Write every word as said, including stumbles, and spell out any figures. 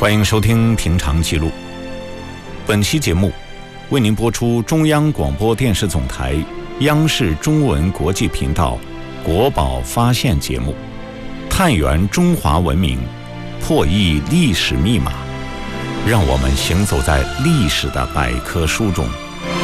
欢迎收听《平常记录》。本期节目为您播出中央广播电视总台央视中文国际频道国宝发现节目，探源中华文明，破译历史密码，让我们行走在历史的百科书中。